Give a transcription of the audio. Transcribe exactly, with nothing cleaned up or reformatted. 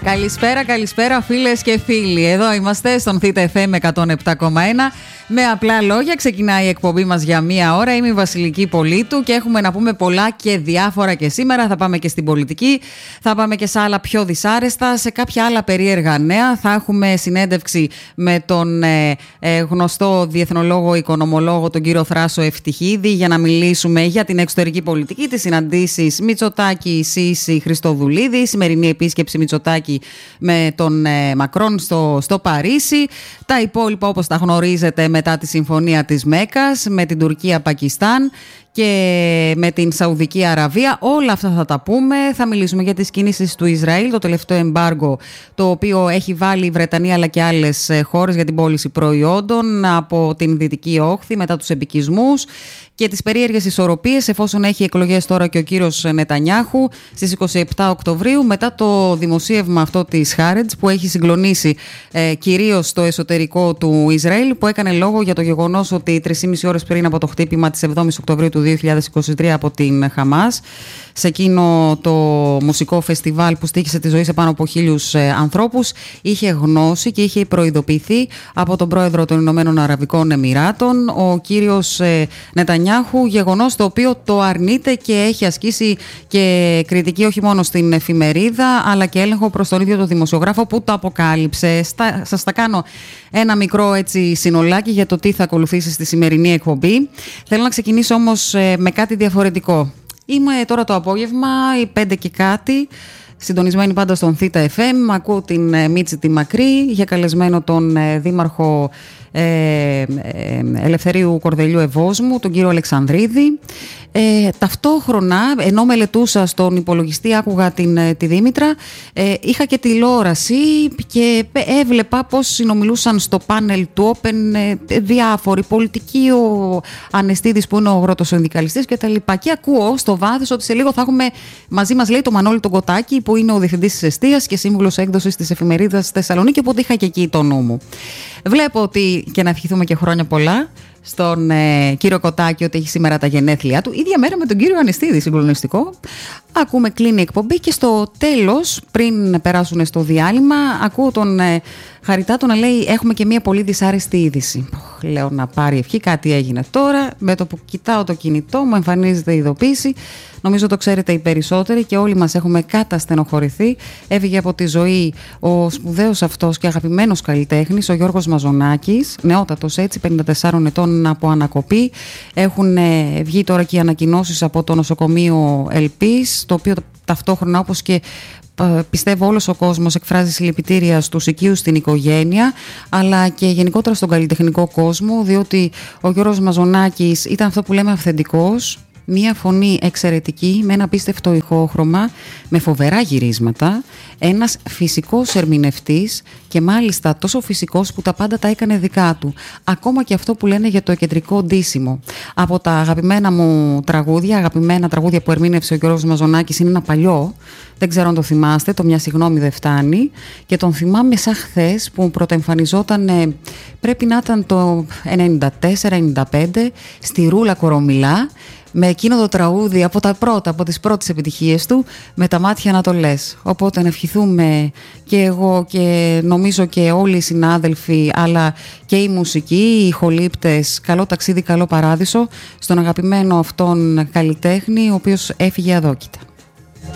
Καλησπέρα, καλησπέρα φίλες και φίλοι. Εδώ είμαστε στον Θήτα εφ εμ εκατόν επτά κόμμα ένα. Με απλά λόγια ξεκινάει η εκπομπή μας για μία ώρα. Είμαι η Βασιλική Πολίτου και έχουμε να πούμε πολλά και διάφορα και σήμερα. Θα πάμε και στην πολιτική, θα πάμε και σε άλλα πιο δυσάρεστα, σε κάποια άλλα περίεργα νέα. Θα έχουμε συνέντευξη με τον ε, ε, γνωστό διεθνολόγο, οικονομολόγο, τον κύριο Θράσο Ευτυχίδη, για να μιλήσουμε για την εξωτερική πολιτική, τις συναντήσεις Μητσοτάκη, Σίση, Χριστοδουλίδη, σημερινή επίσκεψη Μητσοτάκη με τον ε, Μακρόν στο, στο Παρίσι. Τα υπόλοιπα, όπως τα γνωρίζετε, μετά τη συμφωνία της Μέκας με την Τουρκία, Πακιστάν και με την Σαουδική Αραβία. Όλα αυτά θα τα πούμε. Θα μιλήσουμε για τις κινήσεις του Ισραήλ, το τελευταίο εμπάργο το οποίο έχει βάλει η Βρετανία αλλά και άλλες χώρες για την πώληση προϊόντων από την Δυτική Όχθη μετά τους επικισμούς και τις περίεργες ισορροπίες, εφόσον έχει εκλογές τώρα και ο κύριος Νετανιάχου στις είκοσι επτά Οκτωβρίου, μετά το δημοσίευμα αυτό της Χάρετζ που έχει συγκλονίσει ε, κυρίως το εσωτερικό του Ισραήλ, που έκανε λόγο για το γεγονός ότι τρεις και μισή ώρες πριν από το χτύπημα της εβδόμης Οκτωβρίου του δύο χιλιάδες είκοσι τρία από την Χαμάς, σε εκείνο το μουσικό φεστιβάλ που στοίχησε τη ζωή σε πάνω από χίλιους ε, ανθρώπους, είχε γνώση και είχε προειδοποιηθεί από τον πρόεδρο των Ηνωμένων Αραβικών Εμιράτων, ο κύριος ε, Νετανιάχου, γεγονός το οποίο το αρνείται και έχει ασκήσει και κριτική όχι μόνο στην εφημερίδα αλλά και έλεγχο προς τον ίδιο τον δημοσιογράφο που το αποκάλυψε. Στα, σας τα κάνω ένα μικρό έτσι συνολάκι για το τι θα ακολουθήσει στη σημερινή εκπομπή. Θέλω να ξεκινήσω όμως ε, με κάτι διαφορετικό. Είμαι τώρα το απόγευμα, οι πέντε και κάτι, συντονισμένη πάντα στον Θήτα εφ εμ. Ακούω την ε, Μίτση τη Μακρύ, για καλεσμένο τον ε, δήμαρχο ε, ε, Ελευθερίου Κορδελιού Ευόσμου, τον κύριο Αλεξανδρίδη. Ε, ταυτόχρονα, ενώ μελετούσα στον υπολογιστή, άκουγα την, τη Δήμητρα, ε, είχα και τηλεόραση και έβλεπα πώς συνομιλούσαν στο πάνελ του Open ε, διάφοροι πολιτικοί, ο Ανεστίδης που είναι ο αγροτοσυνδικαλιστής και τα λοιπά. Και ακούω στο βάθος ότι σε λίγο θα έχουμε μαζί μας, λέει, το Μανώλη τον Κοτάκη, που είναι ο διευθυντής της εστίας και σύμβουλος έκδοσης της εφημερίδας Θεσσαλονίκη, οπότε είχα και εκεί το νου μου. Βλέπω ότι, και να ευχηθούμε και χρόνια πολλά στον ε, κύριο Κοτάκη, ότι έχει σήμερα τα γενέθλιά του. Ίδια μέρα με τον κύριο Ανεστίδη, συγκλονιστικό. Ακούμε, κλείνει η εκπομπή και στο τέλος, πριν περάσουν στο διάλειμμα, ακούω τον ε, Χαριτάτο να λέει: έχουμε και μια πολύ δυσάρεστη είδηση. Λέω να πάρει ευχή, κάτι έγινε τώρα. Με το που κοιτάω το κινητό μου εμφανίζεται η ειδοποίηση. Νομίζω το ξέρετε οι περισσότεροι και όλοι μας έχουμε καταστενοχωρηθεί. Έφυγε από τη ζωή ο σπουδαίος αυτός και αγαπημένος καλλιτέχνης, ο Γιώργος Μαζονάκης, νεότατος έτσι, πενήντα τεσσάρων ετών από ανακοπή. Έχουν βγει τώρα και οι ανακοινώσεις από το νοσοκομείο Ελπίς, το οποίο ταυτόχρονα, όπως και πιστεύω όλος ο κόσμος, εκφράζει συλληπιτήρια στους οικείους, στην οικογένεια, αλλά και γενικότερα στον καλλιτεχνικό κόσμο, διότι ο Γιώργος Μαζονάκης ήταν αυτό που λέμε αυθεντικός. Μία φωνή εξαιρετική, με ένα απίστευτο ηχόχρωμα, με φοβερά γυρίσματα, ένας φυσικός ερμηνευτής και μάλιστα τόσο φυσικός που τα πάντα τα έκανε δικά του. Ακόμα και αυτό που λένε για το κεντρικό ντύσιμο. Από τα αγαπημένα μου τραγούδια, αγαπημένα τραγούδια που ερμήνευσε ο Γιώργος Μαζονάκης, είναι ένα παλιό, δεν ξέρω αν το θυμάστε, το «Μια συγγνώμη δεν φτάνει», και τον θυμάμαι σαν χθες που πρωτοεμφανιζόταν, ε, πρέπει να ήταν το ενενήντα τέσσερα ενενήντα πέντε, στη Ρούλα Κορομιλά, με εκείνο το τραγούδι από τα πρώτα, από τις πρώτες επιτυχίες του, «Με τα μάτια να το λες». Οπότε να ευχηθούμε και εγώ και νομίζω και όλοι οι συνάδελφοι, αλλά και οι μουσικοί, οι ηχολήπτες, καλό ταξίδι, καλό παράδεισο στον αγαπημένο αυτόν καλλιτέχνη, ο οποίος έφυγε αδόκητα.